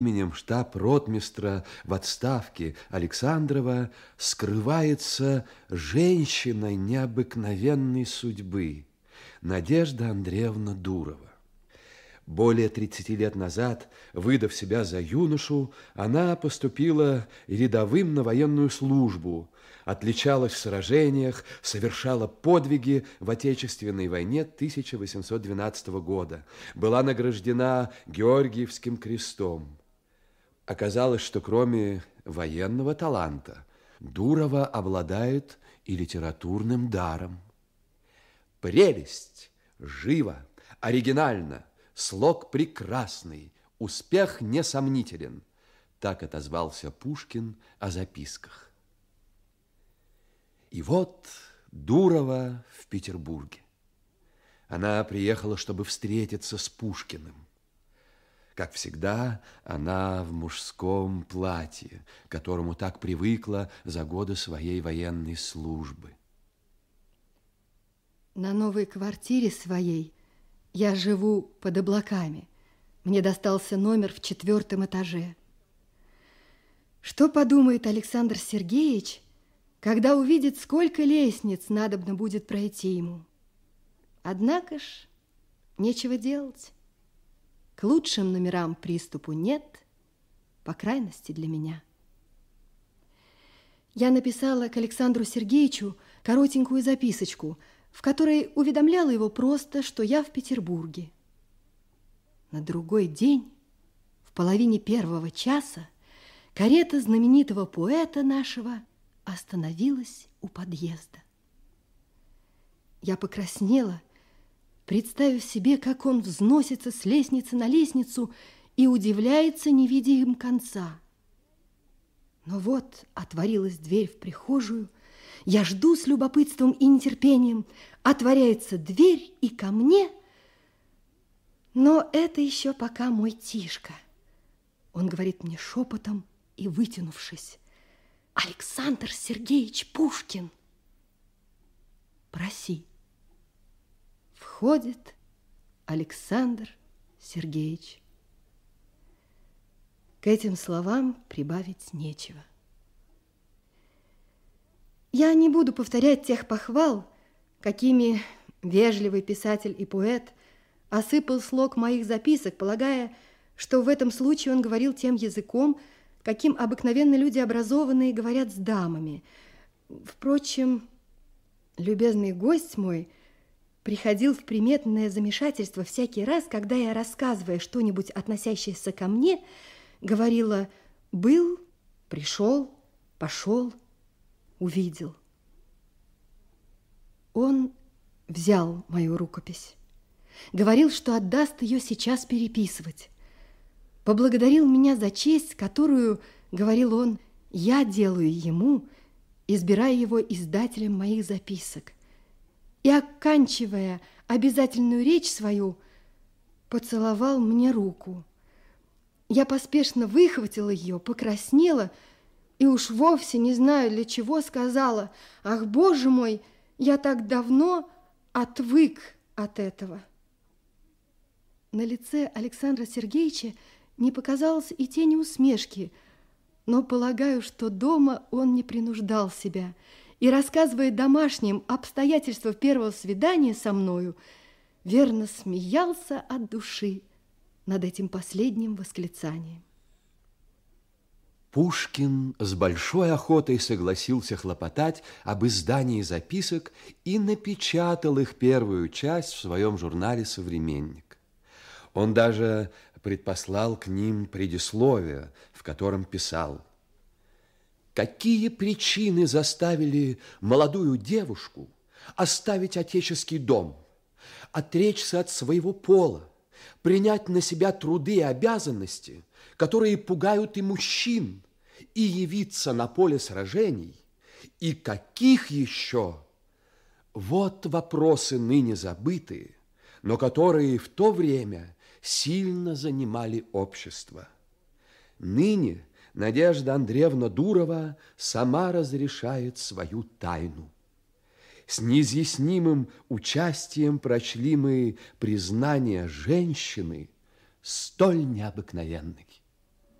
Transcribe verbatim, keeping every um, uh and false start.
Именем штаб-ротмистра в отставке Александрова скрывается женщина необыкновенной судьбы Надежда Андреевна Дурова. Более тридцати лет назад, выдав себя за юношу, она поступила рядовым на военную службу, отличалась в сражениях, совершала подвиги в Отечественной войне тысяча восемьсот двенадцатого года, была награждена Георгиевским крестом. Оказалось, что кроме военного таланта Дурова обладает и литературным даром. Прелесть, живо, оригинально, слог прекрасный, успех несомнителен. Так отозвался Пушкин о записках. И вот Дурова в Петербурге. Она приехала, чтобы встретиться с Пушкиным. Как всегда, она в мужском платье, к которому так привыкла за годы своей военной службы. На новой квартире своей я живу под облаками. Мне достался номер в четвертом этаже. Что подумает Александр Сергеевич, когда увидит, сколько лестниц надобно будет пройти ему? Однако ж, нечего делать. К лучшим номерам приступу нет, по крайности для меня. Я написала к Александру Сергеевичу коротенькую записочку, в которой уведомляла его просто, что я в Петербурге. На другой день, в половине первого часа, карета знаменитого поэта нашего остановилась у подъезда. Я покраснела, представив себе, как он взносится с лестницы на лестницу и удивляется, не видя им конца. Но вот отворилась дверь в прихожую, я жду с любопытством и нетерпением, отворяется дверь, и ко мне... Но это еще пока мой Тишка. Он говорит мне шепотом и вытянувшись: «Александр Сергеевич Пушкин, проси». Входит Александр Сергеевич. К этим словам прибавить нечего. Я не буду повторять тех похвал, какими вежливый писатель и поэт осыпал слог моих записок, полагая, что в этом случае он говорил тем языком, каким обыкновенно люди образованные говорят с дамами. Впрочем, любезный гость мой приходил в приметное замешательство всякий раз, когда я, рассказывая что-нибудь, относящееся ко мне, говорила: «был, пришел, пошел, увидел». Он взял мою рукопись, говорил, что отдаст ее сейчас переписывать. Поблагодарил меня за честь, которую, говорил он, я делаю ему, избирая его издателем моих записок. И, оканчивая обязательную речь свою, поцеловал мне руку. Я поспешно выхватила ее, покраснела и уж вовсе не знаю для чего сказала: «Ах, Боже мой, я так давно отвык от этого». На лице Александра Сергеевича не показалось и тени усмешки, но полагаю, что дома он не принуждал себя и, рассказывая домашним обстоятельства первого свидания со мною, верно смеялся от души над этим последним восклицанием. Пушкин с большой охотой согласился хлопотать об издании записок и напечатал их первую часть в своем журнале «Современник». Он даже предпослал к ним предисловие, в котором писал: «Какие причины заставили молодую девушку оставить отеческий дом, отречься от своего пола, принять на себя труды и обязанности, которые пугают и мужчин, и явиться на поле сражений, и каких еще? Вот вопросы ныне забытые, но которые в то время сильно занимали общество. Ныне Надежда Андреевна Дурова сама разрешает свою тайну. С неизъяснимым участием прочли мы признание женщины столь необыкновенной.